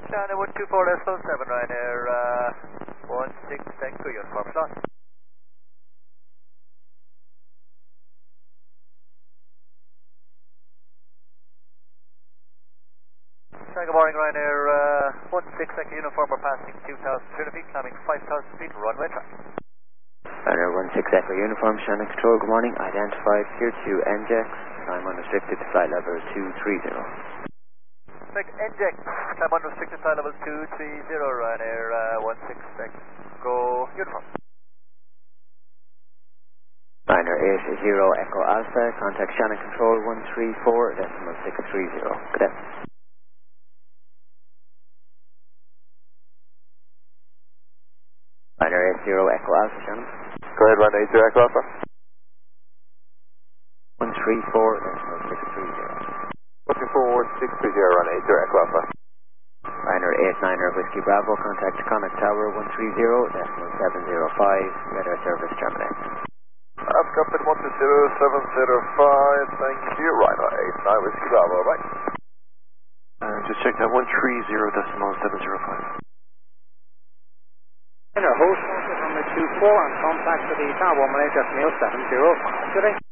China 124.7 Ryanair 16 Tango uniform slot. Good morning Ryanair 16 Tango uniform, we're passing 2,300 feet, climbing 5,000 feet, runway track. Ryanair 16 Echo uniform, Shannon Control, good morning, identified here to NJEX, time unrestricted to flight level 230. NJEX, climb unrestricted flight level 230, Ryanair 16 Echo uniform. Ryanair 80 Echo Alpha, contact Shannon Control 134.630, cadet. Ryanair 80 Echo Alpha, Shannon. Go ahead, Ryanair 80 Echo Alpha. 134.630. Looking forward, 630, Ryanair 80 Echo Alpha. Ryanair 89 Whiskey Bravo, contact Connacht Tower 130.705, radar service terminate. I've got bit 130.705, thank you, Ryanair 89 Whiskey Bravo, right? Just check that 130.705. Host from the 24 and contact for the Tower 1 Malaysia Mail 70. Good day.